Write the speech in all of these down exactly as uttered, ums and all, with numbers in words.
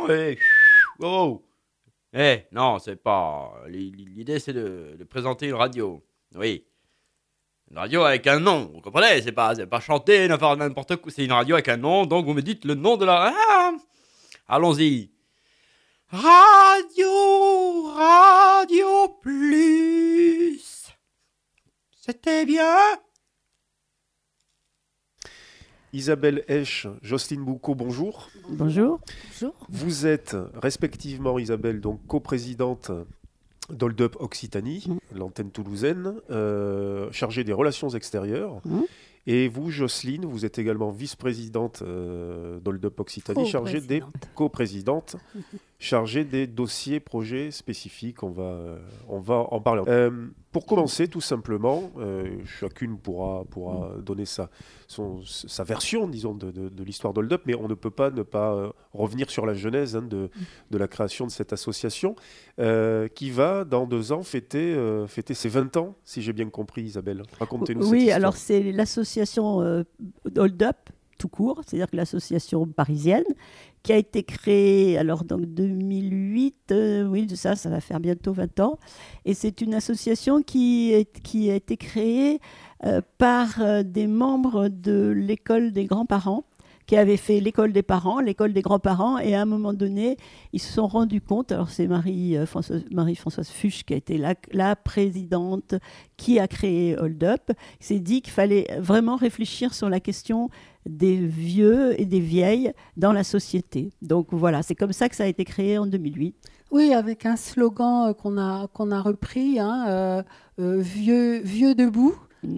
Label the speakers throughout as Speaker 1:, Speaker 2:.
Speaker 1: non, eh, oh, eh, non, c'est pas. L'idée, c'est de, de présenter une radio. Oui. Une radio avec un nom, vous comprenez? C'est pas, c'est pas chanter, ne faire n'importe quoi. C'est une radio avec un nom, donc vous me dites le nom de la. Ah, allons-y. Radio, Radio Plus. C'était bien.
Speaker 2: Isabelle Esch, Jocelyne Boucaud, bonjour.
Speaker 3: Bonjour. Bonjour.
Speaker 2: Vous êtes respectivement, Isabelle, donc coprésidente d'Hold Up Occitanie, mmh. l'antenne toulousaine, euh, chargée des relations extérieures. Mmh. Et vous, Jocelyne, vous êtes également vice-présidente euh, d'Hold Up Occitanie, chargée des coprésidentes, mmh. chargée des dossiers, projets spécifiques. On va, euh, on va en parler. Euh, pour commencer, tout simplement, euh, chacune pourra, pourra mmh. donner sa, son, sa version, disons, de, de, de l'histoire d'Hold Up, mais on ne peut pas ne pas euh, revenir sur la genèse hein, de, de la création de cette association, euh, qui va, dans deux ans, fêter, euh, fêter ses vingt ans, si j'ai bien compris, Isabelle. Racontez-nous
Speaker 3: oui,
Speaker 2: cette histoire.
Speaker 3: Oui, alors c'est l'association euh, Hold Up, tout court, c'est-à-dire que l'association parisienne, qui a été créée alors donc deux mille huit, euh, oui, ça, ça va faire bientôt vingt ans, et c'est une association qui, est, qui a été créée euh, par euh, des membres de l'école des grands-parents, qui avaient fait l'école des parents, l'école des grands-parents, et à un moment donné, ils se sont rendus compte, alors c'est Marie-Françoise, Marie-Françoise Fuchs qui a été la, la présidente qui a créé Hold Up, s'est dit qu'il fallait vraiment réfléchir sur la question des vieux et des vieilles dans la société. Donc voilà, c'est comme ça que ça a été créé en deux mille huit.
Speaker 4: Oui, avec un slogan qu'on a, qu'on a repris, hein, euh, euh, vieux, vieux debout,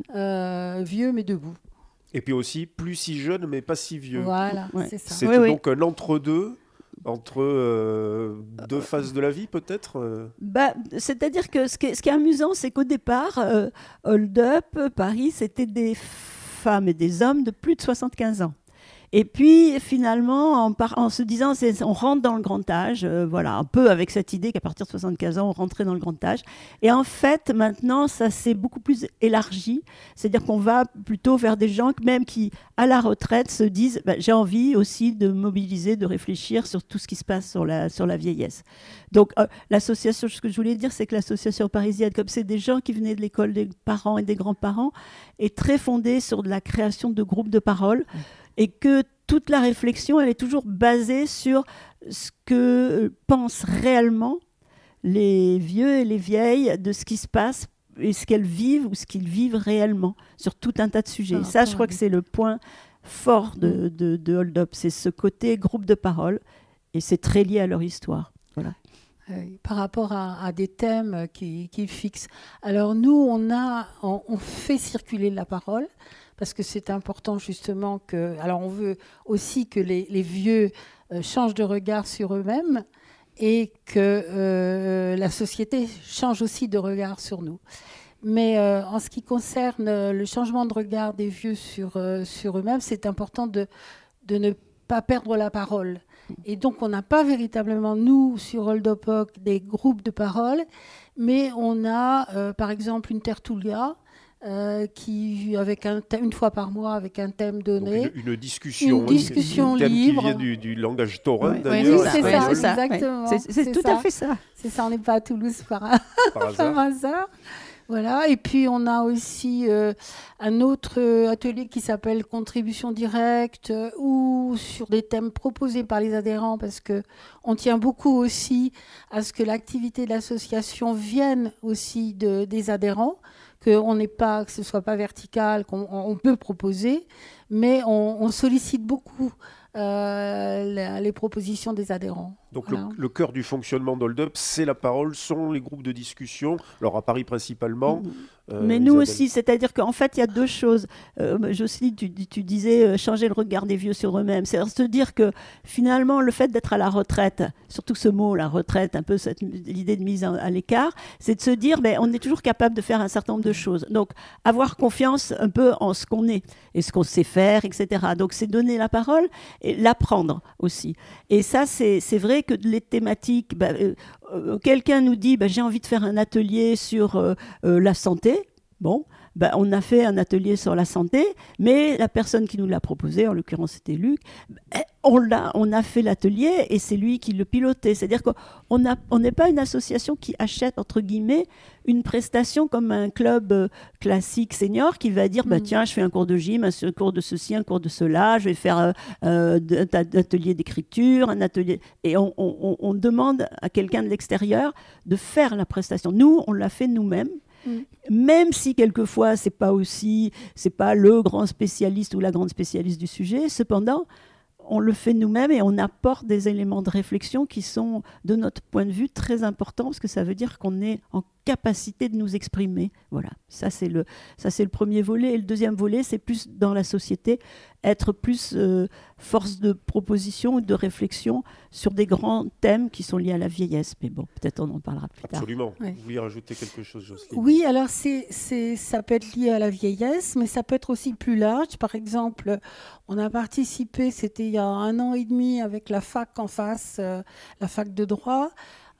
Speaker 4: euh, vieux mais debout.
Speaker 2: Et puis aussi, plus si jeune, mais pas si vieux.
Speaker 4: Voilà, ouais. c'est ça.
Speaker 2: C'est
Speaker 3: oui,
Speaker 2: donc oui. un entre-deux, entre euh, deux phases de la vie, peut-être euh...
Speaker 3: bah, c'est-à-dire que ce qui est, ce qui est amusant, c'est qu'au départ, euh, Hold Up, Paris, c'était des femmes et des hommes de plus de soixante-quinze ans. Et puis, finalement, en, par, en se disant, c'est, on rentre dans le grand âge, euh, voilà, un peu avec cette idée qu'à partir de soixante-quinze ans, on rentrait dans le grand âge. Et en fait, maintenant, ça s'est beaucoup plus élargi. C'est-à-dire qu'on va plutôt vers des gens, même qui, à la retraite, se disent, bah, j'ai envie aussi de mobiliser, de réfléchir sur tout ce qui se passe sur la, sur la vieillesse. Donc, euh, l'association, ce que je voulais dire, c'est que l'association parisienne, comme c'est des gens qui venaient de l'école des parents et des grands-parents, est très fondée sur de la création de groupes de parole. Mmh. Et que toute la réflexion, elle est toujours basée sur ce que pensent réellement les vieux et les vieilles de ce qui se passe et ce qu'elles vivent ou ce qu'ils vivent réellement sur tout un tas de sujets. Ah, ça, je crois que c'est le point fort de, de, de Hold Up. C'est ce côté groupe de parole et c'est très lié à leur histoire. Voilà.
Speaker 4: Euh, par rapport à, à des thèmes qui, qui fixent. Alors nous, on, a, on, on fait circuler la parole parce que c'est important justement que... Alors on veut aussi que les, les vieux euh, changent de regard sur eux-mêmes et que euh, la société change aussi de regard sur nous. Mais euh, en ce qui concerne le changement de regard des vieux sur, euh, sur eux-mêmes, c'est important de, de ne pas perdre la parole. Et donc, on n'a pas véritablement, nous, sur Hold Up, des groupes de parole, mais on a, euh, par exemple, une tertulia, euh, qui, avec un thème, une fois par mois, avec un thème donné.
Speaker 2: Donc une, une discussion,
Speaker 4: une discussion
Speaker 2: un thème
Speaker 4: libre.
Speaker 2: qui vient du, du langage taurin,
Speaker 3: ouais,
Speaker 2: d'ailleurs.
Speaker 4: Oui, c'est
Speaker 3: ouais,
Speaker 4: ça,
Speaker 3: c'est ça,
Speaker 4: exactement.
Speaker 3: Ouais. C'est, c'est, c'est tout
Speaker 4: ça.
Speaker 3: à fait ça.
Speaker 4: C'est ça, on n'est pas à Toulouse par,
Speaker 2: par hasard.
Speaker 4: par hasard. Voilà, et puis on a aussi euh, un autre atelier qui s'appelle Contribution directe, euh, ou sur des thèmes proposés par les adhérents, parce qu'on tient beaucoup aussi à ce que l'activité de l'association vienne aussi de, des adhérents, qu'on n'ait pas, que ce ne soit pas vertical, qu'on on peut proposer, mais on, on sollicite beaucoup euh, les, les propositions des adhérents.
Speaker 2: Donc
Speaker 4: voilà.
Speaker 2: le, le cœur du fonctionnement d'Hold Up, c'est la parole, sont les groupes de discussion, alors à Paris principalement.
Speaker 3: Mmh.
Speaker 2: Euh,
Speaker 3: Mais nous
Speaker 2: Isabelle.
Speaker 3: aussi, c'est-à-dire qu'en fait, il y a deux choses. Euh, Jocelyne, tu, tu disais euh, changer le regard des vieux sur eux-mêmes. C'est-à-dire se dire que finalement, le fait d'être à la retraite, surtout ce mot, la retraite, un peu cette, l'idée de mise à, à l'écart, c'est de se dire, ben, on est toujours capable de faire un certain nombre de choses. Donc, avoir confiance un peu en ce qu'on est et ce qu'on sait faire, et cetera. Donc, c'est donner la parole et l'apprendre aussi. Et ça, c'est, c'est vrai que les thématiques... Ben, euh, euh, quelqu'un nous dit, ben, j'ai envie de faire un atelier sur euh, euh, la santé. Bon, ben, on a fait un atelier sur la santé, mais la personne qui nous l'a proposé, en l'occurrence c'était Luc, ben, on, l'a, on a fait l'atelier et c'est lui qui le pilotait. C'est-à-dire qu'on a, on n'est pas une association qui achète, entre guillemets, une prestation comme un club euh, classique senior qui va dire mmh. bah, tiens, je fais un cours de gym, un cours de ceci, un cours de cela, je vais faire euh, euh, un atelier d'écriture, un atelier. Et on, on, on demande à quelqu'un de l'extérieur de faire la prestation. Nous, on l'a fait nous-mêmes. Mmh. Même si quelquefois c'est pas aussi, c'est pas le grand spécialiste ou la grande spécialiste du sujet, cependant, on le fait nous-mêmes et on apporte des éléments de réflexion qui sont, de notre point de vue, très importants parce que ça veut dire qu'on est en capacité de nous exprimer. Voilà, ça c'est le, ça c'est le premier volet. Et le deuxième volet, c'est plus dans la société, être plus euh, force de proposition ou de réflexion sur des grands thèmes qui sont liés à la vieillesse. Mais bon, peut-être on en parlera plus
Speaker 2: Absolument.
Speaker 3: tard.
Speaker 2: Absolument. Ouais. Vous vouliez rajouter quelque chose, Jocelyne ?
Speaker 4: Oui, alors c'est, c'est, ça peut être lié à la vieillesse, mais ça peut être aussi plus large. Par exemple, on a participé, c'était il y a un an et demi, avec la fac en face, euh, la fac de droit,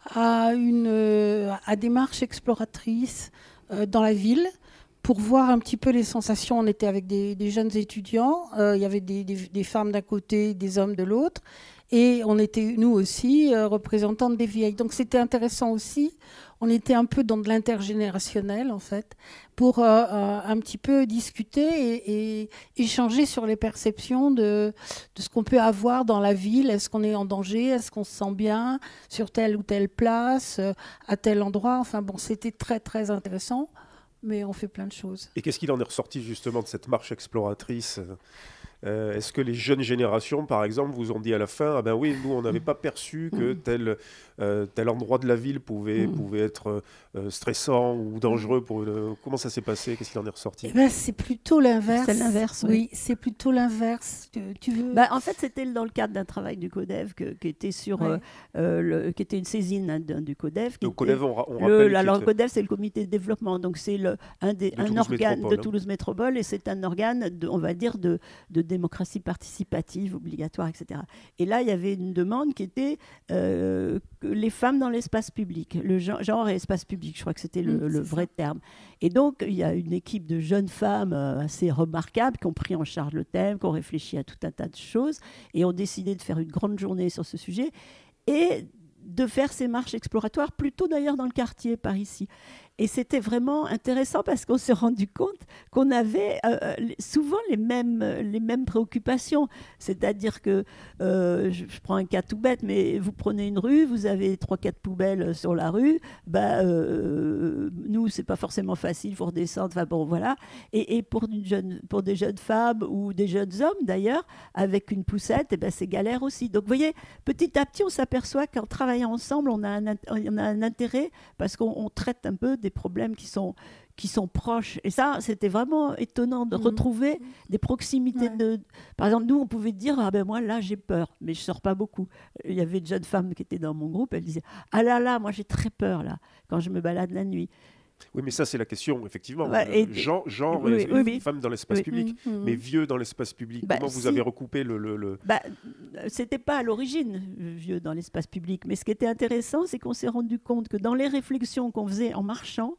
Speaker 4: à, une, euh, à des marches exploratrices euh, dans la ville pour voir un petit peu les sensations. On était avec des, des jeunes étudiants, euh, il y avait des, des, des femmes d'un côté, des hommes de l'autre, et on était, nous aussi, euh, représentantes des vieilles. Donc c'était intéressant aussi. On était un peu dans de l'intergénérationnel, en fait, pour euh, euh, un petit peu discuter et, et échanger sur les perceptions de, de ce qu'on peut avoir dans la ville. Est-ce qu'on est en danger ? Est-ce qu'on se sent bien sur telle ou telle place, euh, à tel endroit ? Enfin bon, c'était très, très intéressant, mais on fait plein de choses.
Speaker 2: Et qu'est-ce qu'il en est ressorti, justement, de cette marche exploratrice ? Euh, est-ce que les jeunes générations, par exemple, vous ont dit à la fin « Ah ben oui, nous, on n'avait pas perçu que tel, euh, tel endroit de la ville pouvait, mmh. pouvait être euh, stressant ou dangereux pour une... » Comment ça s'est passé ? Qu'est-ce qu'il en est ressorti ?
Speaker 4: Eh ben, c'est plutôt l'inverse.
Speaker 3: C'est l'inverse, oui.
Speaker 4: Oui, c'est plutôt l'inverse. Tu, tu veux...
Speaker 3: bah, en fait, c'était dans le cadre d'un travail du CODEV que, qui, était sur, ouais. euh, le, qui était une saisine hein, du CODEV.
Speaker 2: Le CODEV, on, on
Speaker 3: le,
Speaker 2: rappelle...
Speaker 3: Alors,
Speaker 2: était...
Speaker 3: le CODEV, c'est le comité de développement. Donc, c'est le, un, des,
Speaker 2: de
Speaker 3: un
Speaker 2: Toulouse
Speaker 3: organe
Speaker 2: Métropole,
Speaker 3: de Toulouse hein. Métropole et c'est un organe, de, on va dire, de, de démocratie participative. participative, obligatoire, et cetera. Et là, il y avait une demande qui était euh, que les femmes dans l'espace public, le genre, genre et espace public, je crois que c'était le, mmh, le vrai ça. terme. Et donc, il y a une équipe de jeunes femmes euh, assez remarquables qui ont pris en charge le thème, qui ont réfléchi à tout un tas de choses et ont décidé de faire une grande journée sur ce sujet et de faire ces marches exploratoires, plutôt d'ailleurs dans le quartier, par ici. Et c'était vraiment intéressant parce qu'on s'est rendu compte qu'on avait euh, souvent les mêmes, les mêmes préoccupations. C'est-à-dire que, euh, je, je prends un cas tout bête, mais vous prenez une rue, vous avez trois quatre poubelles sur la rue, bah, euh, nous, c'est pas forcément facile, il faut redescendre, enfin bon, voilà. Et, et pour, une jeune, pour des jeunes femmes ou des jeunes hommes, d'ailleurs, avec une poussette, eh ben, c'est galère aussi. Donc, vous voyez, petit à petit, on s'aperçoit qu'en travaillant ensemble, on a un, on a un intérêt parce qu'on on traite un peu des problèmes qui sont, qui sont proches. Et ça, c'était vraiment étonnant de mmh. retrouver des proximités. Ouais. De... Par exemple, nous, on pouvait dire, ah ben moi, là, j'ai peur, mais je ne sors pas beaucoup. Il y avait une jeune femme qui était dans mon groupe, elle disait, ah là là, moi, j'ai très peur, là, quand je me balade la nuit.
Speaker 2: Oui, mais ça, c'est la question, effectivement.
Speaker 3: Bah, et,
Speaker 2: genre, genre
Speaker 3: oui,
Speaker 2: et,
Speaker 3: oui, oui.
Speaker 2: femmes dans l'espace
Speaker 3: oui.
Speaker 2: public, mmh, mmh. mais vieux dans l'espace public.
Speaker 3: Bah,
Speaker 2: Comment vous
Speaker 3: si.
Speaker 2: avez recoupé le... le, le...
Speaker 3: Bah, c'était pas à l'origine vieux dans l'espace public, mais ce qui était intéressant, c'est qu'on s'est rendu compte que dans les réflexions qu'on faisait en marchant,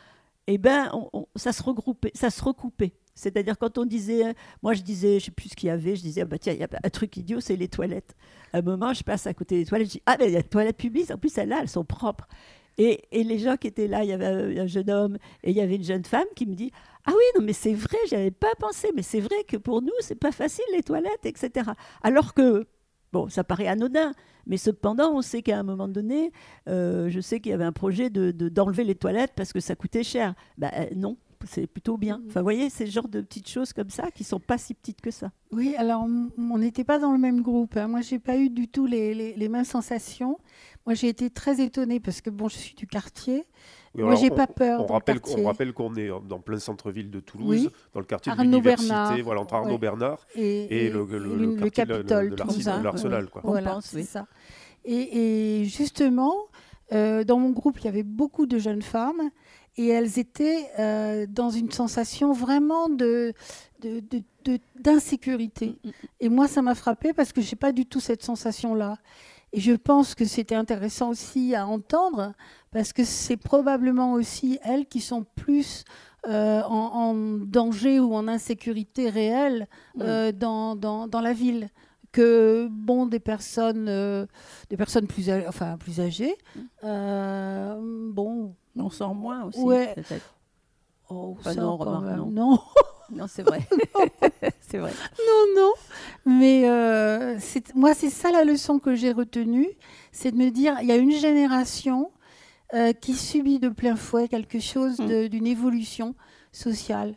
Speaker 3: eh ben, on, on, ça se regroupait, ça se recoupait. C'est-à-dire quand on disait, moi je disais, je ne sais plus ce qu'il y avait, je disais, ah bah tiens, il y a un truc idiot, c'est les toilettes. À un moment, je passe à côté des toilettes, je dis, ah ben il y a des toilettes publiques, en plus celles-là, elles sont propres. Et, et les gens qui étaient là, il y avait un, un jeune homme et il y avait une jeune femme qui me dit, ah oui, non mais c'est vrai, j'y avais pas pensé, mais c'est vrai que pour nous, c'est pas facile les toilettes, et cetera. Alors que, bon, ça paraît anodin, mais cependant, on sait qu'à un moment donné, euh, je sais qu'il y avait un projet de, de, d'enlever les toilettes parce que ça coûtait cher. Ben euh, non, c'est plutôt bien. Enfin, vous voyez, c'est le genre de petites choses comme ça qui ne sont pas si petites que ça.
Speaker 4: Oui, alors on n'était pas dans le même groupe. Hein. Moi, je n'ai pas eu du tout les, les, les mêmes sensations. Moi, j'ai été très étonnée parce que, bon, je suis du quartier.
Speaker 2: Oui,
Speaker 4: Moi, j'ai
Speaker 2: on,
Speaker 4: pas peur.
Speaker 2: On rappelle, on rappelle qu'on est dans plein centre-ville de Toulouse,
Speaker 4: oui.
Speaker 2: dans le quartier
Speaker 4: Arnaud
Speaker 2: de l'Université,
Speaker 4: Bernard,
Speaker 2: voilà, entre Arnaud
Speaker 4: ouais.
Speaker 2: Bernard
Speaker 4: et, et,
Speaker 2: et le, le,
Speaker 4: le,
Speaker 2: le,
Speaker 4: le
Speaker 2: quartier
Speaker 4: Capitole,
Speaker 2: de, de, de l'Arsenal.
Speaker 4: Ouais.
Speaker 2: Quoi.
Speaker 4: Voilà,
Speaker 3: pense,
Speaker 4: c'est
Speaker 3: oui.
Speaker 4: ça. Et, et justement, euh, dans mon groupe, il y avait beaucoup de jeunes femmes et elles étaient euh, dans une sensation vraiment de, de, de, de, d'insécurité. Mm-hmm. Et moi, ça m'a frappée parce que je n'ai pas du tout cette sensation-là. Et je pense que c'était intéressant aussi à entendre parce que c'est probablement aussi elles qui sont plus euh, en, en danger ou en insécurité réelle euh, mmh. dans, dans, dans la ville que bon, des personnes, euh, des personnes plus, âgées, enfin, plus âgées, euh, bon,
Speaker 3: on sort moins aussi,
Speaker 4: ouais.
Speaker 3: peut-être.
Speaker 4: Oh,
Speaker 3: enfin,
Speaker 4: ça,
Speaker 3: non,
Speaker 4: quand
Speaker 3: remarque,
Speaker 4: même.
Speaker 3: non.
Speaker 4: Non.
Speaker 3: Non, c'est vrai. c'est vrai.
Speaker 4: Non, non. Mais euh, c'est, moi, c'est ça la leçon que j'ai retenue, c'est de me dire, il y a une génération euh, qui subit de plein fouet quelque chose de, d'une évolution sociale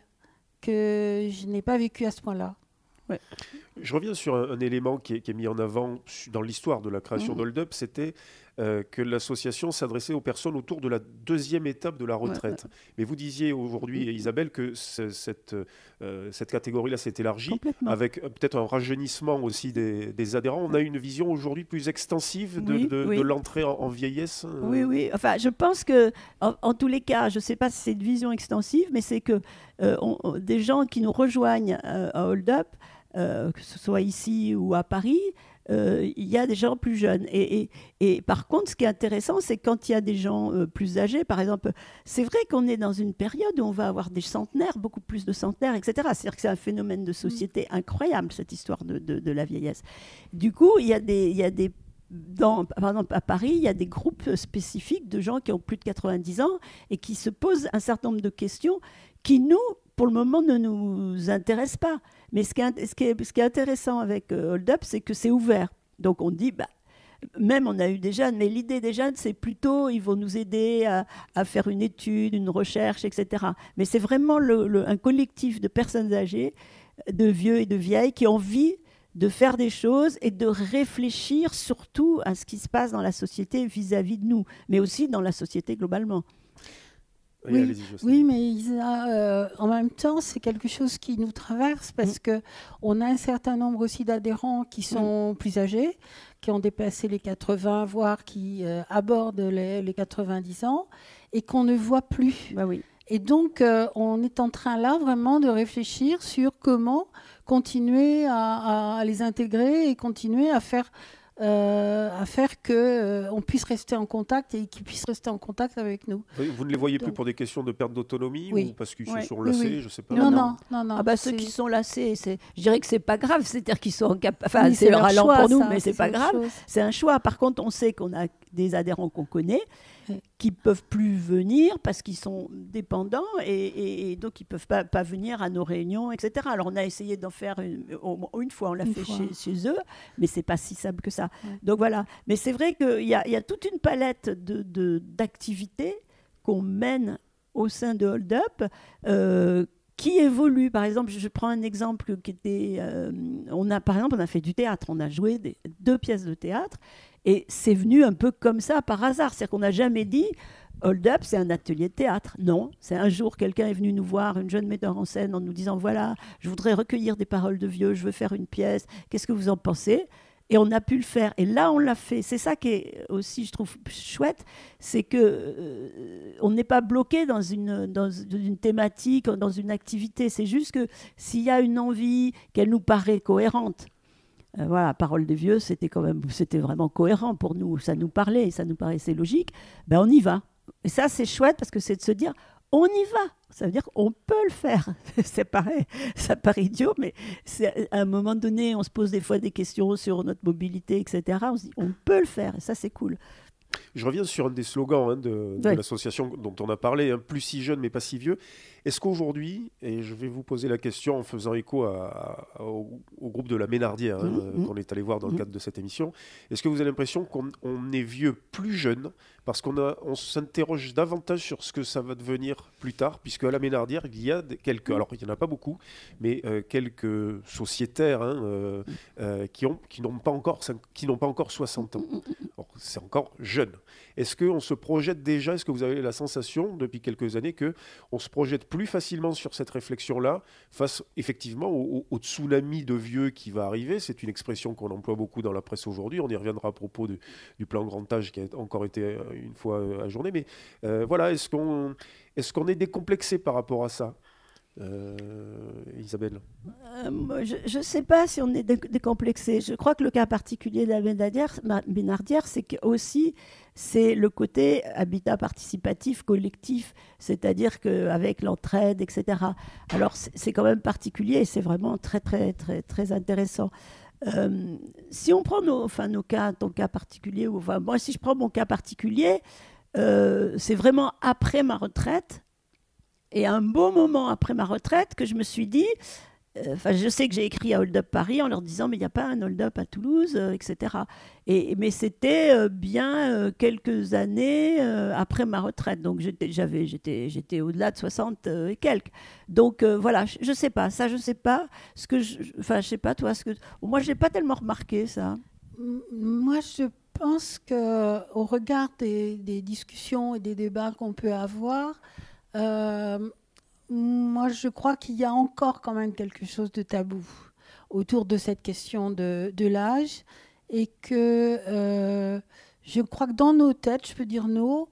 Speaker 4: que je n'ai pas vécue à ce point-là.
Speaker 3: Ouais.
Speaker 2: Je reviens sur un, un élément qui est, qui est mis en avant dans l'histoire de la création
Speaker 3: Mmh.
Speaker 2: d'Hold Up, c'était euh, que l'association s'adressait aux personnes autour de la deuxième étape de la retraite. Ouais, ouais. Mais vous disiez aujourd'hui, mmh. Isabelle, que ce, cette, euh, cette catégorie-là s'est élargie, avec euh, peut-être un rajeunissement aussi des, des adhérents. On a une vision aujourd'hui plus extensive de,
Speaker 3: oui,
Speaker 2: de,
Speaker 3: oui.
Speaker 2: de l'entrée en, en vieillesse. Euh...
Speaker 3: Oui, oui. Enfin, je pense que, en, en tous les cas, je ne sais pas si c'est une vision extensive, mais c'est que euh, on, on, des gens qui nous rejoignent euh, à Hold Up, Euh, que ce soit ici ou à Paris, euh, il y a des gens plus jeunes. Et, et, et par contre, ce qui est intéressant, c'est quand il y a des gens euh, plus âgés, par exemple, c'est vrai qu'on est dans une période où on va avoir des centenaires, beaucoup plus de centenaires, et cetera. C'est-à-dire que c'est un phénomène de société incroyable, cette histoire de, de, de la vieillesse. Du coup, il y a des... Il y a des Dans, par exemple, à Paris, il y a des groupes spécifiques de gens qui ont plus de quatre-vingt-dix ans et qui se posent un certain nombre de questions qui, nous, pour le moment, ne nous intéressent pas. Mais ce qui est, ce qui est, ce qui est intéressant avec euh, Hold Up, c'est que c'est ouvert. Donc on dit, bah, même on a eu des jeunes, mais l'idée des jeunes, c'est plutôt, ils vont nous aider à, à faire une étude, une recherche, et cetera. Mais c'est vraiment le, le, un collectif de personnes âgées, de vieux et de vieilles, qui ont envie de faire des choses et de réfléchir surtout à ce qui se passe dans la société vis-à-vis de nous, mais aussi dans la société globalement.
Speaker 4: Oui, oui, oui, mais Isa, euh, en même temps, c'est quelque chose qui nous traverse parce mmh. qu'on a un certain nombre aussi d'adhérents qui sont mmh. plus âgés, qui ont dépassé les quatre-vingts, voire qui euh, abordent les, les quatre-vingt-dix ans et qu'on ne voit plus.
Speaker 3: Bah oui.
Speaker 4: Et donc, euh, on est en train là vraiment de réfléchir sur comment continuer à, à les intégrer et continuer à faire... Euh, à faire qu'on euh, puisse rester en contact et qu'ils puissent rester en contact avec nous.
Speaker 2: Vous, vous ne les voyez plus pour des questions de perte d'autonomie
Speaker 4: oui.
Speaker 2: ou parce qu'ils
Speaker 3: ouais.
Speaker 2: se sont lassés,
Speaker 4: oui, oui.
Speaker 2: je ne sais pas.
Speaker 4: Non, non, non. non
Speaker 3: ah bah, ceux qui sont lassés, c'est... je dirais que ce n'est pas grave, c'est-à-dire qu'ils sont en cap... enfin,
Speaker 4: oui,
Speaker 3: c'est, c'est leur allant
Speaker 4: choix,
Speaker 3: pour nous,
Speaker 4: ça,
Speaker 3: mais ce n'est pas grave.
Speaker 4: chose.
Speaker 3: C'est un choix. Par contre, on sait qu'on a des adhérents qu'on connaît qui ne peuvent plus venir parce qu'ils sont dépendants et, et, et donc ils ne peuvent pas, pas venir à nos réunions, et cetera. Alors on a essayé d'en faire une, une fois, on l'a
Speaker 4: une
Speaker 3: fait
Speaker 4: fois.
Speaker 3: Chez, chez eux, mais ce n'est pas si simple que ça.
Speaker 4: Ouais.
Speaker 3: Donc voilà. Mais c'est vrai qu'il y a, il y a toute une palette de, de, d'activités qu'on mène au sein de Hold Up euh, qui évolue. Par exemple, je prends un exemple qui était... Euh, on a, par exemple, on a fait du théâtre, on a joué des, deux pièces de théâtre. Et c'est venu un peu comme ça, par hasard. C'est-à-dire qu'on n'a jamais dit « Hold Up, c'est un atelier de théâtre ». Non, c'est un jour, quelqu'un est venu nous voir, une jeune metteur en scène, en nous disant « Voilà, je voudrais recueillir des paroles de vieux, je veux faire une pièce, qu'est-ce que vous en pensez ?» Et on a pu le faire. Et là, on l'a fait. C'est ça qui est aussi, je trouve, chouette, c'est qu'on euh, n'est pas bloqué dans une, dans une thématique, dans une activité. C'est juste que s'il y a une envie, qu'elle nous paraît cohérente, Euh, voilà, Parole des vieux, c'était quand même, c'était vraiment cohérent pour nous. Ça nous parlait, ça nous paraissait logique. Ben on y va. Et ça, c'est chouette parce que c'est de se dire, on y va. Ça veut dire qu'on peut le faire. C'est pareil, ça paraît idiot, mais c'est, à un moment donné, on se pose des fois des questions sur notre mobilité, et cetera. On se dit, on peut le faire. Et ça, c'est cool.
Speaker 2: Je reviens sur un des slogans hein, de, de
Speaker 3: ouais.
Speaker 2: l'association dont on a parlé, hein, plus si jeune mais pas si vieux. Est-ce qu'aujourd'hui, et je vais vous poser la question en faisant écho à, à, au, au groupe de la Ménardière hein, mmh, qu'on est allé voir dans mmh. le cadre de cette émission, est-ce que vous avez l'impression qu'on on est vieux plus jeune parce qu'on a, on s'interroge davantage sur ce que ça va devenir plus tard, puisque à la Ménardière, il y a quelques, alors il n'y en a pas beaucoup, mais euh, quelques sociétaires hein, euh, euh, qui, ont, qui, n'ont pas encore, qui n'ont pas encore soixante ans. Alors, c'est encore jeune. Est-ce qu'on se projette déjà, est-ce que vous avez la sensation depuis quelques années qu'on se projette plus facilement sur cette réflexion-là face effectivement au, au tsunami de vieux qui va arriver? C'est une expression qu'on emploie beaucoup dans la presse aujourd'hui. On y reviendra à propos de, du plan grand âge qui a encore été une fois ajourné. Mais euh, voilà, est-ce qu'on, est-ce qu'on est décomplexé par rapport à ça? Euh, Isabelle
Speaker 3: euh, moi, Je ne sais pas si on est dé- décomplexé. Je crois que le cas particulier de la Ménardière, Ménardière c'est que aussi c'est le côté habitat participatif, collectif, c'est-à-dire qu'avec l'entraide, et cetera. Alors c'est, c'est quand même particulier et c'est vraiment très, très, très, très intéressant. Euh, si on prend nos, enfin, nos cas, ton cas particulier, ou, enfin, moi, si je prends mon cas particulier, euh, c'est vraiment après ma retraite, et un beau moment après ma retraite, que je me suis dit, enfin, je sais que j'ai écrit à Hold Up Paris en leur disant mais il n'y a pas un Hold Up à Toulouse, euh, et cetera. Et, mais c'était euh, bien euh, quelques années euh, après ma retraite, donc j'étais, j'avais, j'étais, j'étais au-delà de soixante euh, et quelques. Donc euh, voilà, je, je sais pas, ça je sais pas. Ce que, je, enfin je sais pas toi, ce que, moi je l'ai pas tellement remarqué ça.
Speaker 4: Moi je pense que au regard des, des discussions et des débats qu'on peut avoir. Euh, Moi, je crois qu'il y a encore quand même quelque chose de tabou autour de cette question de, de l'âge et que euh, je crois que dans nos têtes, je peux dire nous,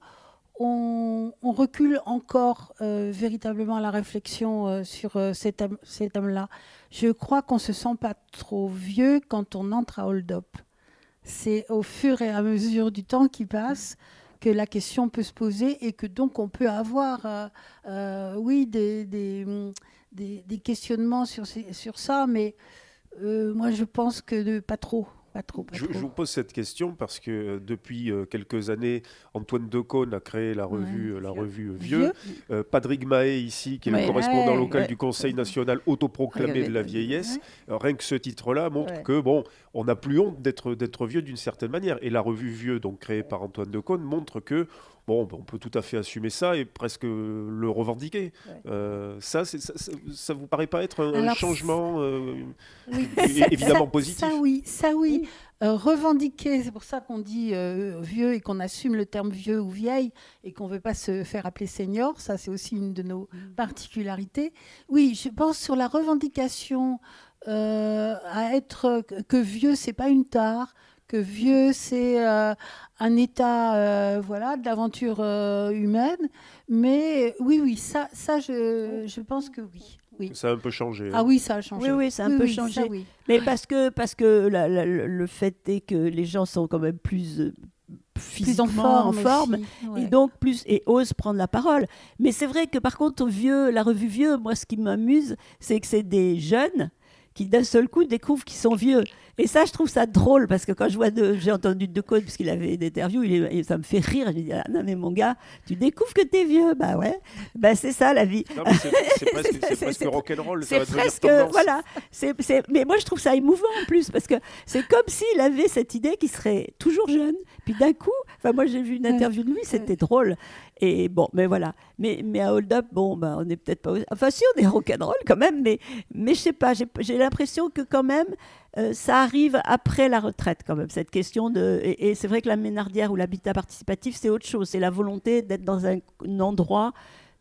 Speaker 4: on, on recule encore euh, véritablement la réflexion euh, sur euh, ces thèmes, ces thèmes-là. Je crois qu'on ne se sent pas trop vieux quand on entre à Hold Up. C'est au fur et à mesure du temps qui passe que la question peut se poser et que donc on peut avoir, euh, euh, oui, des, des, des, des questionnements sur, ces, sur ça, mais euh, moi je pense que de, pas trop. Pas trop, pas
Speaker 2: je,
Speaker 4: trop.
Speaker 2: je vous pose cette question parce que euh, depuis euh, quelques années, Antoine Decaune a créé la revue,
Speaker 4: Ouais,
Speaker 2: la
Speaker 4: vieux.
Speaker 2: revue Vieux.
Speaker 4: Vieux.
Speaker 2: Euh, Patrick Mahé, ici, qui est
Speaker 3: Ouais,
Speaker 2: le correspondant
Speaker 3: ouais,
Speaker 2: local
Speaker 3: ouais.
Speaker 2: du Conseil national autoproclamé de la vieillesse, euh, rien que ce titre-là montre
Speaker 3: Ouais.
Speaker 2: que, bon, on n'a plus honte d'être, d'être vieux d'une certaine manière. Et la revue Vieux, donc créée par Antoine Decaune, montre que, bon, on peut tout à fait assumer ça et presque le revendiquer.
Speaker 3: Ouais.
Speaker 2: Euh, ça, c'est, ça, ça, ça vous paraît pas être un,
Speaker 4: Alors,
Speaker 2: un changement euh,
Speaker 4: Oui,
Speaker 2: é- évidemment
Speaker 4: ça,
Speaker 2: positif?
Speaker 4: Ça oui, ça oui.
Speaker 3: Oui.
Speaker 4: Euh, revendiquer, c'est pour ça qu'on dit euh, vieux et qu'on assume le terme vieux ou vieille et qu'on ne veut pas se faire appeler senior. Ça, c'est aussi une de nos particularités. Oui, je pense sur la revendication euh, à être que vieux, c'est pas une tare, que vieux, c'est euh, un état, euh, voilà, de l'aventure euh, humaine. Mais oui, oui, ça, ça, je, je pense que oui. Oui.
Speaker 2: Ça a un peu changé.
Speaker 4: Ah
Speaker 2: hein.
Speaker 4: oui, ça a changé.
Speaker 3: Oui, oui, ça a un
Speaker 4: Oui,
Speaker 3: peu
Speaker 4: oui,
Speaker 3: changé.
Speaker 4: ça, oui.
Speaker 3: Mais parce que, parce que la- la- le fait est que les gens sont quand même plus euh,
Speaker 4: Plus en
Speaker 3: physiquement
Speaker 4: forme.
Speaker 3: en forme
Speaker 4: aussi, ouais.
Speaker 3: et donc plus et osent prendre la parole. Mais c'est vrai que par contre, au vieux, la revue Vieux, moi, ce qui m'amuse, c'est que c'est des jeunes qui d'un seul coup découvrent qu'ils sont vieux. Et ça, je trouve ça drôle parce que quand je vois, de, j'ai entendu Decaune parce qu'il avait une interview, il est, et ça me fait rire. Je dis ah, non mais mon gars, tu découvres que t'es vieux, bah ouais, bah c'est ça la vie.
Speaker 2: Non, mais c'est, c'est presque, c'est
Speaker 3: C'est-
Speaker 2: presque
Speaker 3: c'est-
Speaker 2: rock'n'roll, ça
Speaker 3: C'est
Speaker 2: va devenir
Speaker 3: presque,
Speaker 2: tendance.
Speaker 3: voilà. C'est, c'est- mais moi, je trouve ça émouvant en plus, parce que c'est comme s'il avait cette idée qu'il serait toujours jeune. Puis d'un coup, enfin, moi, j'ai vu une interview de lui, c'était drôle. Et bon, mais voilà. Mais, mais à Hold Up, bon, ben, on n'est peut-être pas. Enfin, si, on est rock'n'roll quand même, mais, mais je sais pas, j'ai, j'ai l'impression que quand même, euh, ça arrive après la retraite, quand même, cette question de. Et, et c'est vrai que la Ménardière ou l'habitat participatif, c'est autre chose. C'est la volonté d'être dans un, un endroit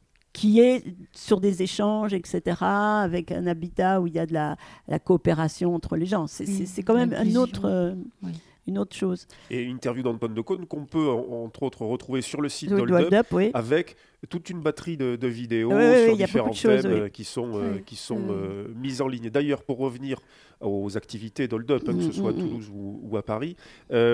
Speaker 3: qui est sur des échanges, et cetera, avec un habitat où il y a de la, la coopération entre les gens. C'est,
Speaker 4: Oui,
Speaker 3: c'est, c'est quand même un
Speaker 4: l'inclusion.
Speaker 3: autre, euh,
Speaker 4: Oui.
Speaker 3: une autre chose.
Speaker 2: Et une interview d'Antoine Decaune qu'on peut, en- entre autres, retrouver sur le site
Speaker 3: Le
Speaker 2: d'Hold
Speaker 3: Hold
Speaker 2: Up,
Speaker 3: Up, oui.
Speaker 2: avec toute une batterie de, de vidéos
Speaker 3: Oui, oui, oui,
Speaker 2: sur
Speaker 3: il y a
Speaker 2: différents
Speaker 3: beaucoup de choses,
Speaker 2: thèmes
Speaker 3: oui.
Speaker 2: euh, qui sont, euh,
Speaker 4: Oui.
Speaker 2: qui sont
Speaker 4: Oui.
Speaker 2: euh, mises en ligne. D'ailleurs, pour revenir aux activités d'Hold Up, hein, que ce
Speaker 3: Mm,
Speaker 2: soit à
Speaker 3: mm, mm.
Speaker 2: Toulouse ou, ou à Paris, euh,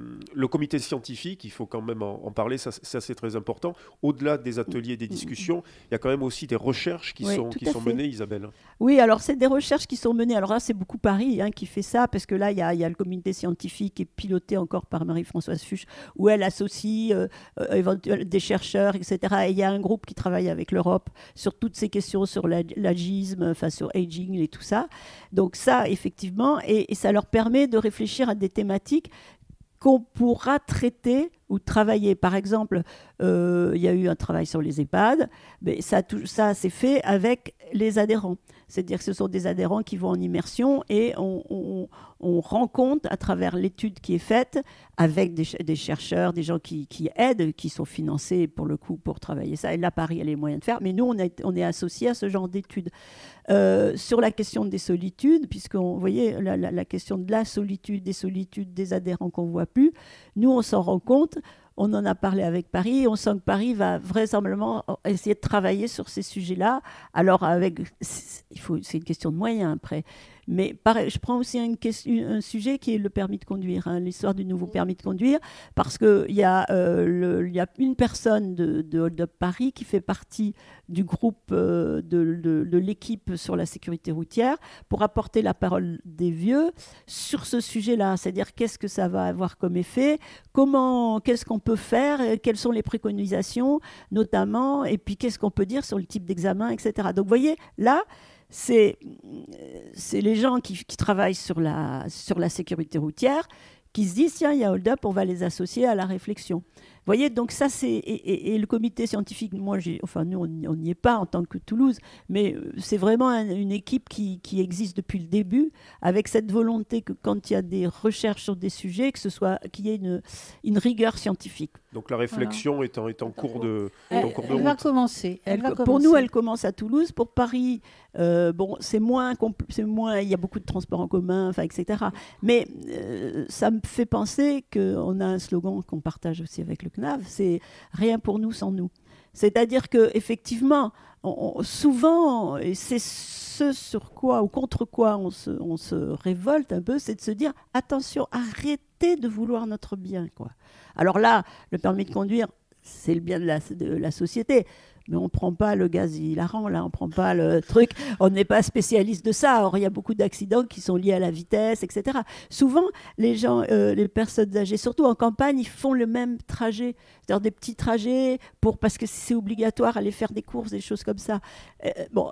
Speaker 2: le comité scientifique, il faut quand même en, en parler, ça, ça c'est très important. Au-delà des ateliers, des discussions, il y a quand même aussi des recherches qui
Speaker 3: Oui,
Speaker 2: sont,
Speaker 3: tout
Speaker 2: qui
Speaker 3: à
Speaker 2: sont
Speaker 3: fait.
Speaker 2: menées, Isabelle.
Speaker 3: Oui, alors c'est des recherches qui sont menées. Alors là, c'est beaucoup Paris hein, qui fait ça, parce que là, il y a, il y a le comité scientifique qui est piloté encore par Marie-Françoise Fuchs, où elle associe euh, euh, éventuellement des chercheurs, et cetera. Et il y a un groupe qui travaille avec l'Europe sur toutes ces questions, sur la- l'agisme, enfin sur aging et tout ça. Donc ça, effectivement, et, et ça leur permet de réfléchir à des thématiques qu'on pourra traiter ou travailler. Par exemple, euh, il y a eu un travail sur les EHPAD, mais ça, tout, ça c'est fait avec les adhérents. C'est-à-dire que ce sont des adhérents qui vont en immersion et on, on, on rend compte à travers l'étude qui est faite avec des, ch- des chercheurs, des gens qui, qui aident, qui sont financés pour le coup pour travailler ça. Et là, Paris a les moyens de faire, mais nous, on, a, on est associés à ce genre d'études. Euh, sur la question des solitudes, puisqu'on vous voyez la, la, la question de la solitude, des solitudes des adhérents qu'on ne voit plus, nous, on s'en rend compte on en a parlé avec Paris. On sent que Paris va vraisemblablement essayer de travailler sur ces sujets-là. Alors, avec, il faut, c'est une question de moyens après. Mais pareil, je prends aussi une question, un sujet qui est le permis de conduire, hein, l'histoire du nouveau permis de conduire, parce qu'il y, euh, y a une personne de, de Hold Up Paris qui fait partie du groupe euh, de, de, de l'équipe sur la sécurité routière pour apporter la parole des vieux sur ce sujet-là, c'est-à-dire qu'est-ce que ça va avoir comme effet, comment, qu'est-ce qu'on peut faire, quelles sont les préconisations notamment, et puis qu'est-ce qu'on peut dire sur le type d'examen, et cetera. Donc vous voyez, là, c'est, c'est les gens qui, qui travaillent sur la, sur la sécurité routière qui se disent, tiens, il y a Hold Up, on va les associer à la réflexion. Vous voyez, donc ça, c'est... Et, et, et le comité scientifique, moi, j'ai, enfin, nous, on n'y est pas en tant que Toulouse, mais c'est vraiment un, une équipe qui, qui existe depuis le début, avec cette volonté que quand il y a des recherches sur des sujets, que ce soit, qu'il y ait une, une rigueur scientifique.
Speaker 2: Donc la réflexion
Speaker 4: voilà.
Speaker 2: est, en, est en cours de,
Speaker 4: elle,
Speaker 2: en cours de
Speaker 4: elle
Speaker 2: route.
Speaker 4: Va commencer. Elle
Speaker 3: Elle,
Speaker 4: va
Speaker 3: pour
Speaker 4: commencer.
Speaker 3: nous, elle commence à Toulouse. Pour Paris, euh, bon, c'est moins, compl- c'est moins, il y a beaucoup de transports en commun, enfin, et cetera. Mais euh, ça me fait penser qu'on a un slogan qu'on partage aussi avec le C N A V, c'est « Rien pour nous sans nous ». C'est-à-dire qu'effectivement, souvent, et c'est ce sur quoi ou contre quoi on se, on se révolte un peu, c'est de se dire « Attention, arrêtez de vouloir notre bien ». Quoi. Alors là, le permis de conduire, c'est le bien de la, de la société. Mais on ne prend pas le gaz hilarant, là, on ne prend pas le truc, on n'est pas spécialiste de ça. Or, il y a beaucoup d'accidents qui sont liés à la vitesse, et cetera. Souvent, les gens, euh, les personnes âgées, surtout en campagne, ils font le même trajet, c'est-à-dire des petits trajets, pour, parce que c'est obligatoire, aller faire des courses, des choses comme ça. Euh, bon,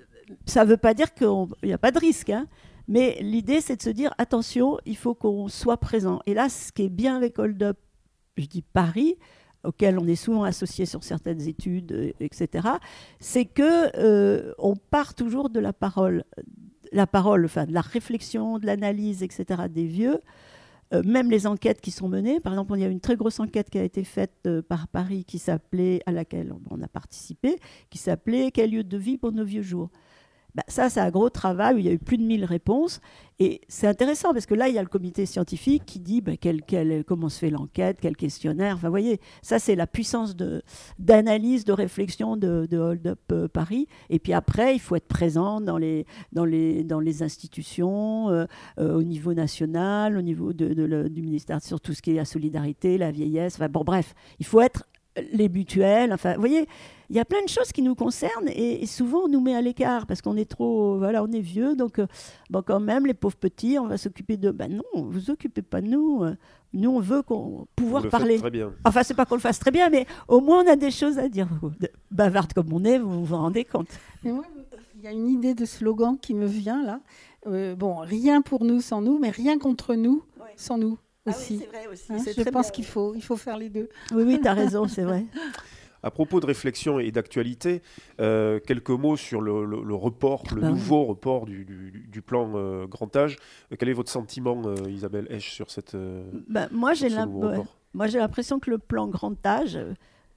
Speaker 3: ça ne veut pas dire qu'il n'y a pas de risque, hein. Mais l'idée, c'est de se dire, attention, il faut qu'on soit présent. Et là, ce qui est bien avec Hold Up, je dis Paris, auquel on est souvent associé sur certaines études, euh, et cetera, c'est qu'on euh, part toujours de la parole, la parole, enfin de la réflexion, de l'analyse, et cetera des vieux, euh, même les enquêtes qui sont menées. Par exemple, il y a une très grosse enquête qui a été faite euh, par Paris, qui s'appelait, à laquelle on a participé, qui s'appelait « Quel lieu de vie pour nos vieux jours ?» Ben, ça, c'est un gros travail où il y a eu plus de mille réponses. Et c'est intéressant parce que là, il y a le comité scientifique qui dit ben, quel, quel, comment se fait l'enquête, quel questionnaire. Enfin, vous voyez, ça, c'est la puissance de, d'analyse, de réflexion de, de Hold Up euh, Paris. Et puis après, il faut être présent dans les, dans les, dans les institutions, euh, euh, au niveau national, au niveau de, de, de, du ministère, sur tout ce qui est la solidarité, la vieillesse. Enfin, bon, bref, il faut être les mutuelles. Enfin, vous voyez, il y a plein de choses qui nous concernent et, et souvent on nous met à l'écart parce qu'on est trop, voilà, on est vieux, donc euh, bon, quand même les pauvres petits, on va s'occuper de. Ben non, vous vous occupez pas de nous. Nous, on veut qu'on pouvoir
Speaker 2: vous le
Speaker 3: parler.
Speaker 2: faites très bien.
Speaker 3: Enfin, c'est pas qu'on le fasse très bien, mais au moins on a des choses à dire. Bavarde comme on est, vous vous rendez compte.
Speaker 4: Mais moi, il y a une idée de slogan qui me vient là. Euh, bon, rien pour nous sans nous, mais rien contre nous ouais. sans nous. Aussi.
Speaker 3: Ah oui, c'est vrai aussi.
Speaker 4: Hein,
Speaker 3: c'est
Speaker 4: je
Speaker 3: très
Speaker 4: pense
Speaker 3: bien.
Speaker 4: qu'il faut, il faut faire les deux.
Speaker 3: Oui, oui, tu as raison, c'est vrai.
Speaker 2: À propos de réflexion et d'actualité, euh, quelques mots sur le, le, le report, le
Speaker 3: ben
Speaker 2: nouveau oui. report du, du, du plan euh, grand âge. Euh, quel est votre sentiment, euh, Isabelle Esch, sur cette euh,
Speaker 3: ben, moi, j'ai
Speaker 2: sur ce nouveau
Speaker 3: ouais.
Speaker 2: report ?
Speaker 3: Moi, j'ai l'impression que le plan grand âge, euh,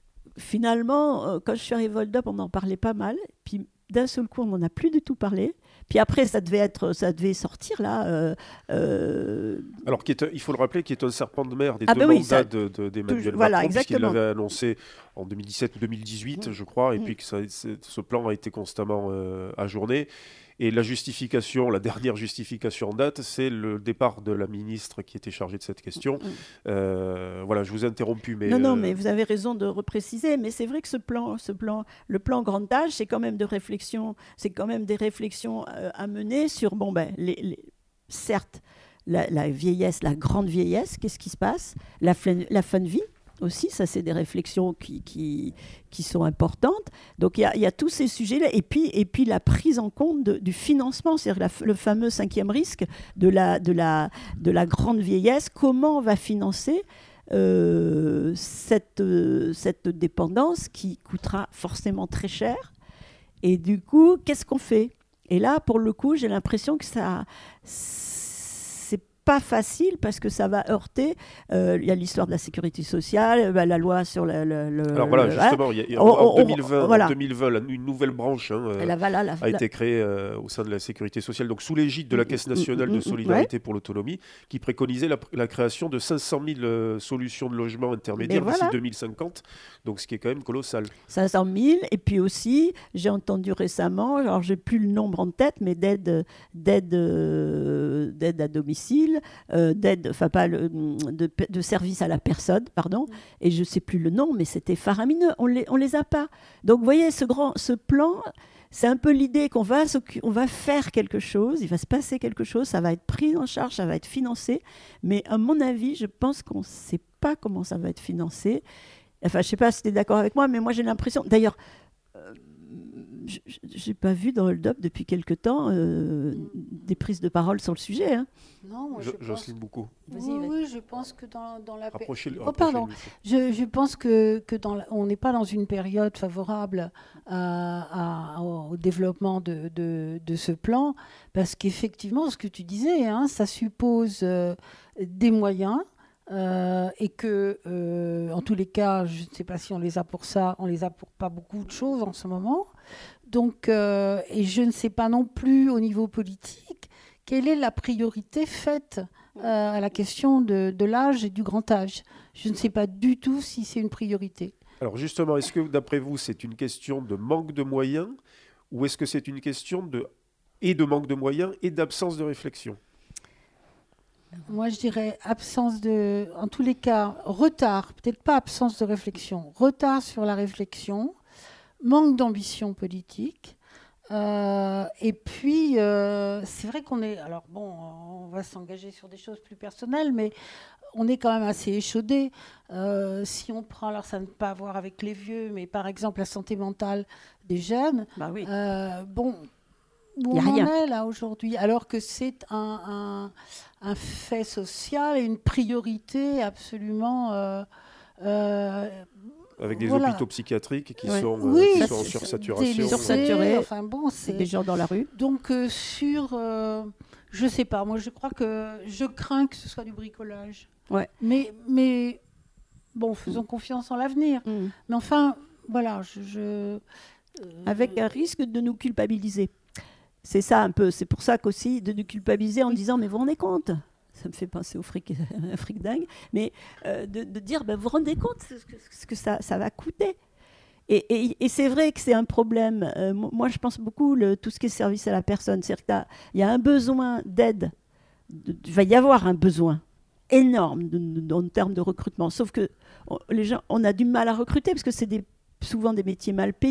Speaker 3: finalement, euh, quand je suis arrivée à Hold Up, on en parlait pas mal. Puis d'un seul coup, on n'en a plus du tout parlé. Puis après, ça devait, être, ça devait sortir, là. Euh, euh...
Speaker 2: Alors, qui est, il faut le rappeler, qui est un serpent de mer des
Speaker 3: ah
Speaker 2: deux
Speaker 3: ben oui,
Speaker 2: mandats
Speaker 3: ça...
Speaker 2: de, de, d'Emmanuel Macron,
Speaker 3: voilà,
Speaker 2: puisqu'il
Speaker 3: exactement.
Speaker 2: l'avait annoncé en deux mille dix-sept ou deux mille dix-huit, mmh. je crois, et mmh. puis que ça, ce plan a été constamment euh, ajourné. Et la justification, la dernière justification en date, c'est le départ de la ministre qui était chargée de cette question. Mmh. Euh, voilà, je vous ai interrompu, mais...
Speaker 3: Non, non,
Speaker 2: euh...
Speaker 3: mais vous avez raison de repréciser, mais c'est vrai que ce plan, ce plan, le plan grand âge, c'est quand même de réflexion, c'est quand même des réflexions euh, à mener sur, bon ben, les, les, certes, la, la vieillesse, la grande vieillesse, qu'est-ce qui se passe, la, la fin de vie, aussi, ça c'est des réflexions qui, qui, qui sont importantes. Donc il y, y a tous ces sujets-là. Et puis, et puis la prise en compte de, du financement, c'est-à-dire la, le fameux cinquième risque de la, de, la, de la grande vieillesse. Comment on va financer euh, cette, euh, cette dépendance qui coûtera forcément très cher. Et du coup, qu'est-ce qu'on fait ? Et là, pour le coup, j'ai l'impression que ça... pas facile parce que ça va heurter. Euh, Il y a l'histoire de la sécurité sociale, bah, la loi sur le. le, le
Speaker 2: Alors voilà,
Speaker 3: le-
Speaker 2: justement, il y a- il y a-
Speaker 3: on-
Speaker 2: en,
Speaker 3: on-
Speaker 2: deux mille vingt,
Speaker 3: voilà.
Speaker 2: en deux mille vingt, la- une nouvelle branche hein, euh,
Speaker 3: la, voilà, la-
Speaker 2: a
Speaker 3: la-
Speaker 2: été créée euh, au sein de la sécurité sociale, donc sous l'égide de la
Speaker 3: Mm,
Speaker 2: Caisse
Speaker 3: mm,
Speaker 2: nationale
Speaker 3: mm,
Speaker 2: de
Speaker 3: mm,
Speaker 2: solidarité pour l'autonomie, qui préconisait la, la création de cinq cent mille euh, solutions de logement intermédiaires
Speaker 3: Mais
Speaker 2: d'ici
Speaker 3: voilà.
Speaker 2: deux mille cinquante, donc ce qui est quand même colossal.
Speaker 3: cinq cent mille. Et puis aussi, j'ai entendu récemment, alors j'ai plus le nombre en tête, mais d'aide, d'aide, euh, d'aide à domicile, euh, d'aide, enfin pas le, de, de service à la personne, pardon. Et je sais plus le nom, mais c'était faramineux. On les, on les a pas. Donc vous voyez, ce grand, ce plan. C'est un peu l'idée qu'on va, s'occu- on va faire quelque chose, il va se passer quelque chose, ça va être pris en charge, ça va être financé. Mais à mon avis, je pense qu'on ne sait pas comment ça va être financé. Enfin, je ne sais pas si tu es d'accord avec moi, mais moi j'ai l'impression. D'ailleurs, euh, je n'ai pas vu dans Hold Up depuis quelque temps euh, des prises de parole sur le sujet. Hein.
Speaker 4: Non, moi,
Speaker 2: Jo-
Speaker 4: je pense...
Speaker 2: Jocelyne Boucaud,
Speaker 3: Vas-y,
Speaker 4: oui,
Speaker 3: vas-y.
Speaker 4: oui, je pense que dans, dans la...
Speaker 2: rapprochez le
Speaker 4: Oh, pardon. Je, je pense que, que dans la- on n'est pas dans une période favorable à- à- au développement de, de- de ce plan, parce qu'effectivement, ce que tu disais, hein, ça suppose euh, des moyens. euh, et que, euh, en tous les cas, je ne sais pas si on les a pour ça, on les a pour pas beaucoup de choses en ce moment. Donc, euh, et je ne sais pas non plus au niveau politique quelle est la priorité faite euh, à la question de, de l'âge et du grand âge. Je ne sais pas du tout si c'est une priorité.
Speaker 2: Alors justement, est-ce que d'après vous, c'est une question de manque de moyens ou est-ce que c'est une question de, et de manque de moyens et d'absence de réflexion?
Speaker 4: Moi, je dirais absence de... En tous les cas, retard, peut-être pas absence de réflexion, retard sur la réflexion, manque d'ambition politique. Euh, et puis, euh, c'est vrai qu'on est... Alors bon, on va s'engager sur des choses plus personnelles, mais on est quand même assez échaudé. Euh, si on prend, alors ça n'a pas à voir avec les vieux, mais par exemple la santé mentale des jeunes,
Speaker 3: Bah oui.
Speaker 4: euh, bon, où
Speaker 3: Y a
Speaker 4: on en
Speaker 3: rien.
Speaker 4: est là aujourd'hui, alors que c'est un, un, un fait social et une priorité absolument... euh, euh,
Speaker 2: Avec des
Speaker 4: voilà.
Speaker 2: hôpitaux psychiatriques qui
Speaker 3: Ouais.
Speaker 2: sont, euh,
Speaker 4: Oui,
Speaker 2: qui
Speaker 3: ça,
Speaker 2: sont en
Speaker 3: c'est-
Speaker 2: sursaturation.
Speaker 4: délaissés,
Speaker 3: Sursaturé.
Speaker 4: Enfin bon,
Speaker 3: C'est
Speaker 4: c'est...
Speaker 3: des gens dans la rue.
Speaker 4: Donc euh, sur, euh, je sais pas, moi je crois que je crains que ce soit du bricolage.
Speaker 3: Ouais.
Speaker 4: Mais mais bon, faisons confiance en l'avenir.
Speaker 3: Mm.
Speaker 4: Mais enfin, voilà, je, je, euh,
Speaker 3: Avec un risque de nous culpabiliser. C'est ça un peu. C'est pour ça qu'aussi de nous culpabiliser en disant mais vous vous rendez compte, ça me fait penser au fric, un fric dingue, mais euh, de, de dire ben, vous vous rendez compte ce que, ce que ça, ça va coûter. Et, et- et c'est vrai que c'est un problème. Euh, mo- moi, je pense beaucoup le, tout ce qui est service à la personne. C'est-à-dire qu'il y a un besoin d'aide. De- Il va y avoir un besoin énorme de- de- en termes de recrutement. Sauf que on, les gens, on a du mal à recruter parce que c'est des, souvent des métiers mal payés.